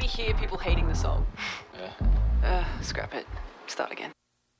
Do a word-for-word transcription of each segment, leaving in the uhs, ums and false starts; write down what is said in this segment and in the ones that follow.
already hear people hating the song. Uh, scrap it. Start again.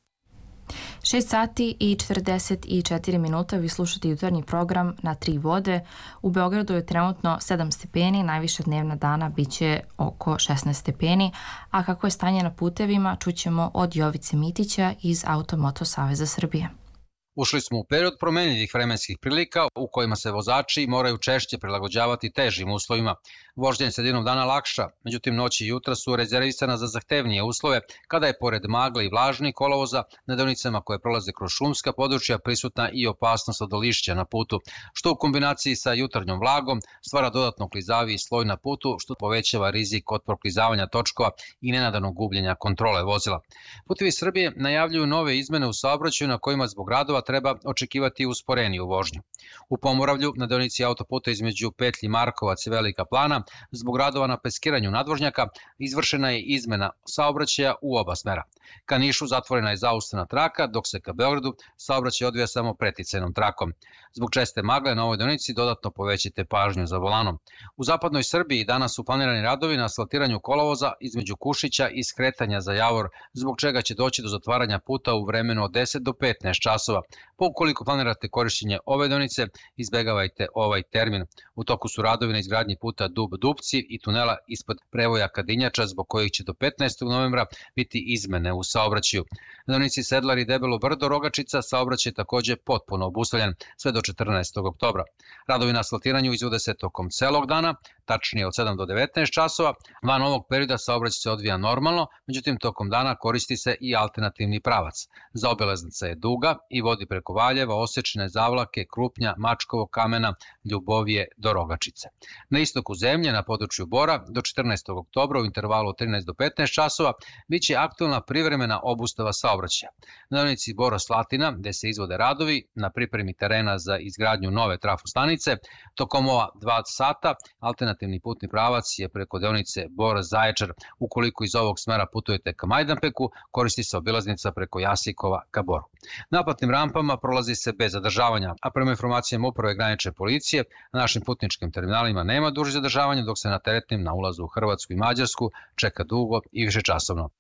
šest sati i četrdeset četiri minuta vi slušate jutarnji program na Tri vode. U Beogradu je trenutno sedam stepeni, najviša dnevna dana biće oko šesnaest stepeni, a kako je stanje na putevima čućemo od Jovice Mitića iz Automoto Saveza Srbije. Ušli smo u period promenljivih vremenskih prilika u kojima se vozači moraju češće prilagođavati težim uslovima. Vožnja je sredinom dana lakša, međutim noći i jutra su rezervisana za zahtevnije uslove kada je pored magle i vlažnih kolovoza na deonicama koje prolaze kroz šumska područja prisutna i opasnost od lišća na putu, što u kombinaciji sa jutarnjom vlagom stvara dodatno klizaviji sloj na putu što povećava rizik od proklizavanja točkova i nenadanog gubljenja kontrole vozila. Putevi Srbije najavljuju nove izmene u saobraćaju na kojima zbog radova treba očekivati usporeniju vožnju. U Pomoravlju, na deonici autoputa između petlji Markovac i Velika Plana, zbog radova na peskiranju nadvožnjaka, izvršena je izmena saobraćaja u oba smera. Ka Nišu zatvorena je zaustavna traka, dok se ka Beogradu saobraćaj odvija samo preticajnom trakom. Zbog česte magle na ovoj deonici dodatno povećite pažnju za volanom. U zapadnoj Srbiji danas su planirani radovi na asfaltiranju kolovoza između Kušića i skretanja za Javor, zbog čega će doći do zatvaranja puta u vremenu od deset do petnaest časova. Pa ukoliko planirate korišćenje ove deonice, izbegavajte ovaj termin. U toku su radovi na izgradnji puta Dub-Dubci i tunela ispod prevoja Kadinjača, zbog kojih će do petnaestog novembra biti izmene u saobraćaju. Na deonici Sedlar i Debelo Brdo Rogačica saobraćaj je takođe potpuno obustavljen sve do četrnaestog oktobra. Radovi na asfaltiranju izvode se tokom celog dana, tačnije od sedam do devetnaest časova. Van ovog perioda saobraćaj se odvija normalno, međutim tokom dana koristi se i alternativni pravac. Zaobilaznica je duga i vodi preko Valjeva, Osečine, Zavlake, Krupnja, Mačkovog Kamena, Ljubovije do Rogačice. Na istoku zemlje, na području Bora, do četrnaestog oktobra u intervalu od trinaest do petnaest časova biće aktualna privremena obustava saobraćaja. Na deonici Bora-Slatina, gde se izvode radovi na pripremi terena za izgradnju nove trafostanice, tokom ova dva sata alternativni putni pravac je preko deonice Bora-Zaječar. Ukoliko iz ovog smera putujete ka Majdanpeku, koristi se obilaznica preko Jasikova ka Boru. Naplatnim rampama prolazi se bez zadržavanja, a prema informacijama Uprave granične policije na našim putničkim terminalima nema dužih zadržavanja, dok se na teretnim na ulazu u Hrvatsku i Mađarsku čeka dugo i višečasovno.